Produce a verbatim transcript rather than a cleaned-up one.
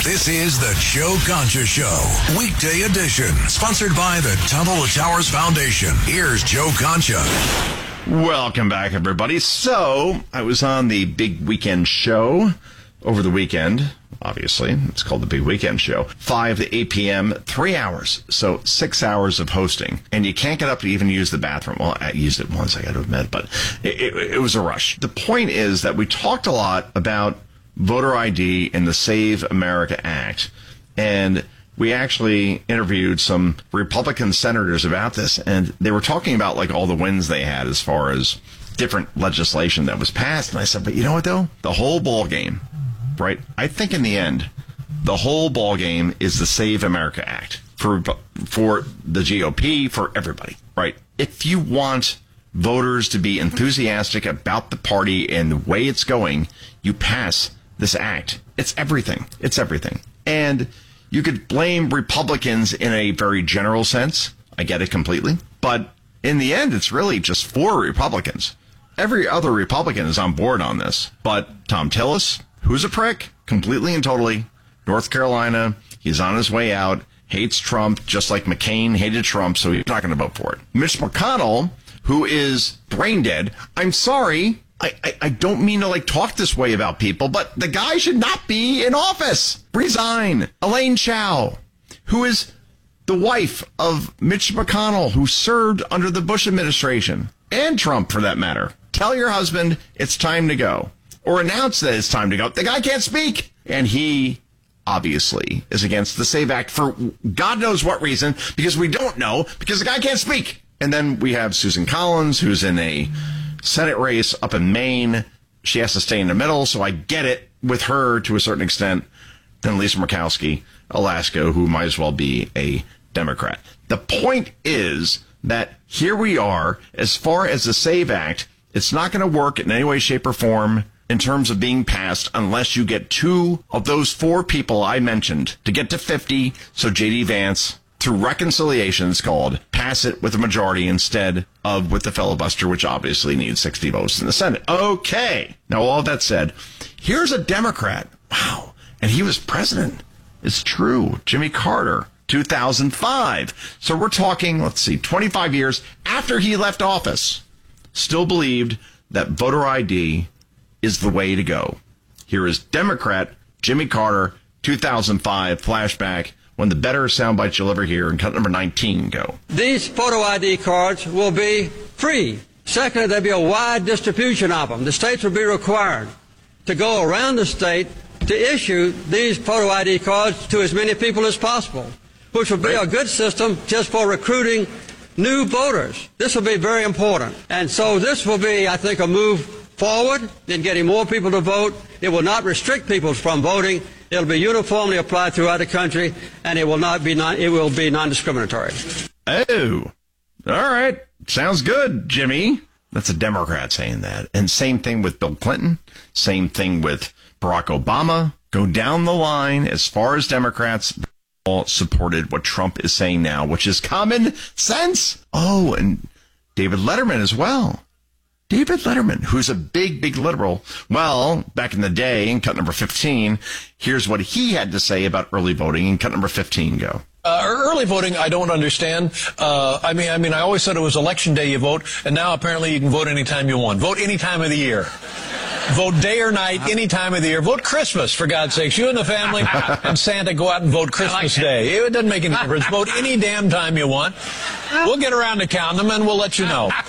This is the Joe Concha Show, weekday edition, sponsored by the Tunnel to Towers Foundation. Here's Joe Concha. Welcome back, everybody. So, I was on the Big Weekend Show over the weekend. Obviously, it's called the Big Weekend Show. five to eight p.m., three hours. So, six hours of hosting. And you can't get up to even use the bathroom. Well, I used it once, I got to admit, but it, it, it was a rush. The point is that we talked a lot about voter I D and the Save America Act. And we actually interviewed some Republican senators about this, and they were talking about like all the wins they had as far as different legislation that was passed. And I said, but you know what, though? The whole ball game, right? I think in the end, the whole ball game is the Save America Act for for the G O P, for everybody, right? If you want voters to be enthusiastic about the party and the way it's going, you pass this act. It's everything. It's everything. And you could blame Republicans in a very general sense. I get it completely. But in the end, it's really just for Republicans. Every other Republican is on board on this. But Tom Tillis, who's a prick, completely and totally. North Carolina, he's on his way out, hates Trump, just like McCain hated Trump, so he's not going to vote for it. Mitch McConnell, who is brain dead, I'm sorry, I, I, I don't mean to like talk this way about people, but the guy should not be in office. Resign. Elaine Chao, who is the wife of Mitch McConnell, who served under the Bush administration, and Trump for that matter. Tell your husband it's time to go, or announce that it's time to go. The guy can't speak. And he obviously is against the SAVE Act for God knows what reason, because we don't know, because the guy can't speak. And then we have Susan Collins, who's in a Senate race up in Maine. She has to stay in the middle, so I get it with her to a certain extent. Then Lisa Murkowski, Alaska, who might as well be a Democrat. The point is that here we are, as far as the SAVE Act, it's not going to work in any way, shape, or form in terms of being passed unless you get two of those four people I mentioned to get to fifty, so J D Vance, through reconciliation, it's called, pass it with a majority instead of with the filibuster, which obviously needs sixty votes in the Senate. Okay. Now, all that said, here's a Democrat. Wow. And he was president. It's true. Jimmy Carter, two thousand five. So we're talking, let's see, twenty-five years after he left office, still believed that voter I D is the way to go. Here is Democrat Jimmy Carter, two thousand five, flashback. When the better soundbites you'll ever hear, and cut number nineteen, go. These photo I D cards will be free. Secondly, there'll be a wide distribution of them. The states will be required to go around the state to issue these photo I D cards to as many people as possible, which will be a good system just for recruiting new voters. This will be very important. And so this will be, I think, a move forward in getting more people to vote. It will not restrict people from voting. It'll be uniformly applied throughout the country, and it will not be non, it will be non-discriminatory. Oh, all right. Sounds good, Jimmy. That's a Democrat saying that. And same thing with Bill Clinton. Same thing with Barack Obama. Go down the line. As far as Democrats, all supported what Trump is saying now, which is common sense. Oh, and David Letterman as well. David Letterman, who's a big, big liberal. Well, back in the day, in cut number fifteen, here's what he had to say about early voting in cut number fifteen, go. Uh, early voting, I don't understand. Uh, I mean, I mean, I always said it was election day you vote, and now apparently you can vote any time you want. Vote any time of the year. Vote day or night, any time of the year. Vote Christmas, for God's sakes. You and the family and Santa go out and vote Christmas like Day. It doesn't make any difference. Vote any damn time you want. We'll get around to counting them, and we'll let you know.